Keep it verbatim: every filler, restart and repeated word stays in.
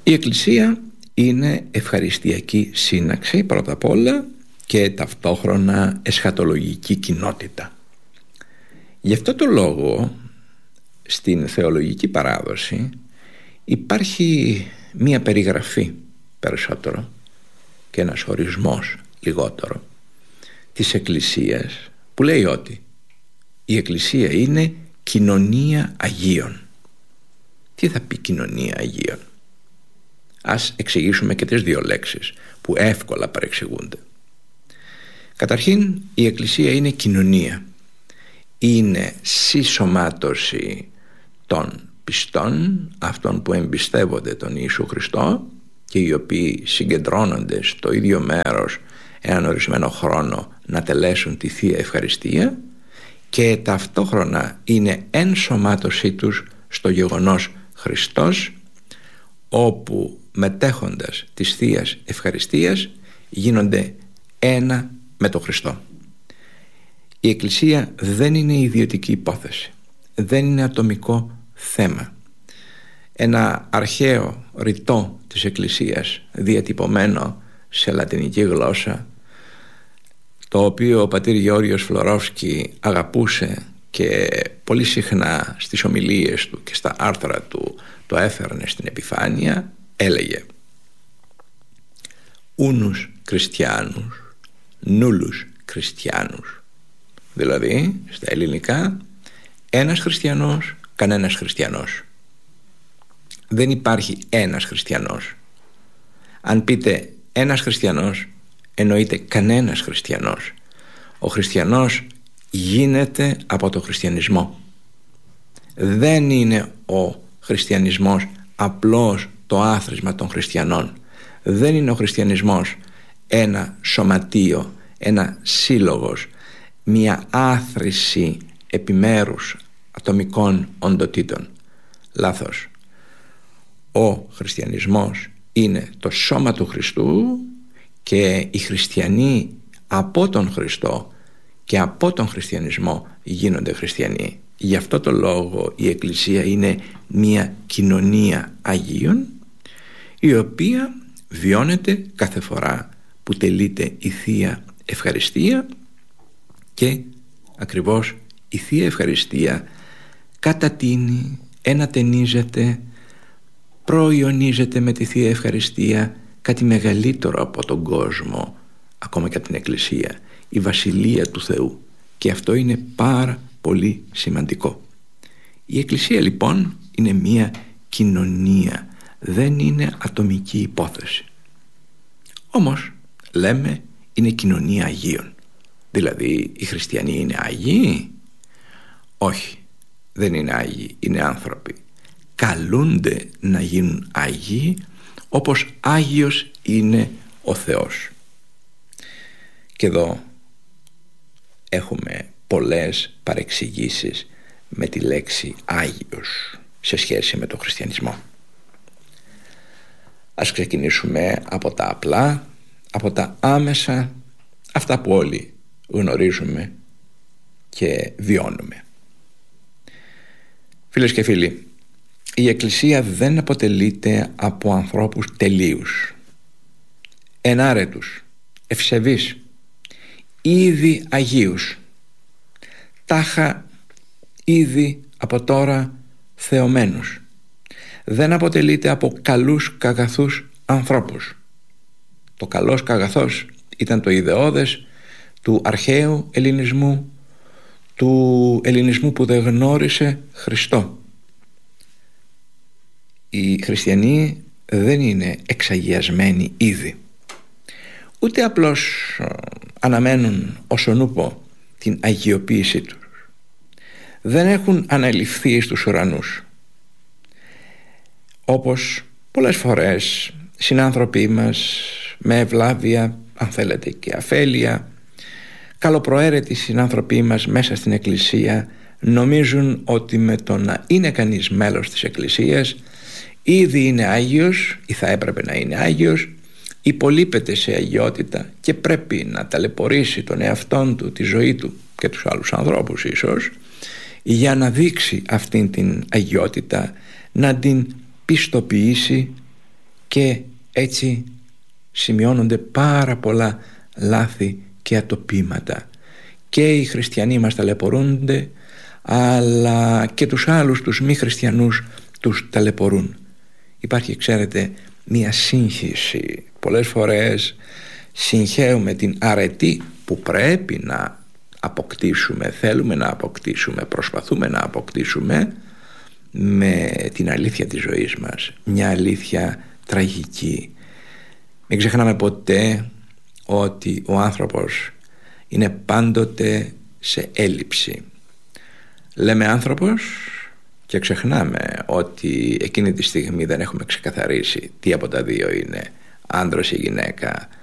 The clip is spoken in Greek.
Η Εκκλησία είναι ευχαριστιακή σύναξη πρώτα απ' όλα και ταυτόχρονα εσχατολογική κοινότητα. Γι' αυτό το λόγο στην θεολογική παράδοση υπάρχει μία περιγραφή περισσότερο και ένας ορισμός λιγότερο της Εκκλησίας που λέει ότι η Εκκλησία είναι κοινωνία Αγίων. Τι θα πει κοινωνία Αγίων? Ας εξηγήσουμε και τις δύο λέξεις που εύκολα παρεξηγούνται. Καταρχήν, η Εκκλησία είναι κοινωνία. Είναι συσσωμάτωση των πιστών, αυτών που εμπιστεύονται τον Ιησού Χριστό και οι οποίοι συγκεντρώνονται στο ίδιο μέρος έναν ορισμένο χρόνο να τελέσουν τη Θεία Ευχαριστία, και ταυτόχρονα είναι ενσωμάτωσή τους στο γεγονός Χριστός, όπου μετέχοντας της Θείας Ευχαριστίας γίνονται ένα με τον Χριστό. Η Εκκλησία δεν είναι ιδιωτική υπόθεση, δεν είναι ατομικό θέμα. Ένα αρχαίο ρητό της Εκκλησίας διατυπωμένο σε λατινική γλώσσα, το οποίο ο πατήρ Γεώργιος Φλωρόφσκι αγαπούσε και πολύ συχνά στις ομιλίες του και στα άρθρα του το έφερνε στην επιφάνεια, έλεγε «Ούνους Χριστιάνους, νούλους Χριστιάνους». Δηλαδή, στα ελληνικά, ένας χριστιανός, κανένας χριστιανός. Δεν υπάρχει ένας χριστιανός. Αν πείτε ένας χριστιανός, εννοείται κανένας χριστιανός. Ο χριστιανός γίνεται από το χριστιανισμό. Δεν είναι ο χριστιανισμός απλώς το άθροισμα των χριστιανών. Δεν είναι ο χριστιανισμός ένα σωματείο, ένα σύλλογος, μια άθρηση επιμέρους ατομικών οντοτήτων. Λάθος. Ο χριστιανισμός είναι το σώμα του Χριστού και οι χριστιανοί από τον Χριστό και από τον χριστιανισμό γίνονται χριστιανοί. Γι' αυτό το λόγο η Εκκλησία είναι μια κοινωνία Αγίων, η οποία βιώνεται κάθε φορά που τελείται η Θεία Ευχαριστία, και ακριβώς η Θεία Ευχαριστία κατατείνει, ενατενίζεται, προϊονίζεται με τη Θεία Ευχαριστία κάτι μεγαλύτερο από τον κόσμο, ακόμα και από την Εκκλησία, η Βασιλεία του Θεού, και αυτό είναι πάρα πολύ σημαντικό. Η Εκκλησία λοιπόν είναι μια κοινωνία, δεν είναι ατομική υπόθεση. Όμως λέμε είναι κοινωνία Αγίων. Δηλαδή οι χριστιανοί είναι Άγιοι? Όχι, δεν είναι Άγιοι, είναι άνθρωποι. Καλούνται να γίνουν Άγιοι όπως Άγιος είναι ο Θεός. Και εδώ έχουμε πολλές παρεξηγήσεις με τη λέξη Άγιος σε σχέση με τον χριστιανισμό. Ας ξεκινήσουμε από τα απλά, από τα άμεσα, αυτά που όλοι γνωρίζουμε και βιώνουμε. Φίλες και φίλοι, η Εκκλησία δεν αποτελείται από ανθρώπους τελείους, ενάρετους, ευσεβείς, ήδη Αγίους, τάχα ήδη από τώρα θεωμένους. Δεν αποτελείται από καλούς καγαθούς ανθρώπους. Το καλός καγαθός ήταν το ιδεώδες του αρχαίου ελληνισμού, του ελληνισμού που δεν γνώρισε Χριστό. Οι χριστιανοί δεν είναι εξαγιασμένοι ήδη, ούτε απλώς αναμένουν όσον ούπο την αγιοποίησή τους. Δεν έχουν αναλυφθεί στους ουρανούς, όπως πολλές φορές συνάνθρωποι μας με ευλάβεια, αν θέλετε και αφέλεια, καλοπροαίρετοι συνάνθρωποι μας μέσα στην Εκκλησία νομίζουν ότι με το να είναι κανείς μέλος της Εκκλησίας ήδη είναι Άγιος ή θα έπρεπε να είναι Άγιος, υπολείπεται σε αγιότητα και πρέπει να ταλαιπωρήσει τον εαυτόν του, τη ζωή του και τους άλλους ανθρώπους ίσως, για να δείξει αυτήν την αγιότητα, να την πιστοποιήσει και έτσι σημειώνονται πάρα πολλά λάθη και ατοπήματα. Και οι χριστιανοί μας ταλαιπωρούνται, αλλά και τους άλλους, τους μη χριστιανούς, τους ταλαιπωρούν. Υπάρχει, ξέρετε, μία σύγχυση. Πολλές φορές συγχέουμε την αρετή που πρέπει να αποκτήσουμε, θέλουμε να αποκτήσουμε, προσπαθούμε να αποκτήσουμε, με την αλήθεια της ζωής μας. Μια αλήθεια τραγική. Μην ξεχνάμε ποτέ ότι ο άνθρωπος είναι πάντοτε σε έλλειψη. Λέμε άνθρωπος και ξεχνάμε ότι εκείνη τη στιγμή δεν έχουμε ξεκαθαρίσει τι από τα δύο είναι, άντρας ή γυναίκα,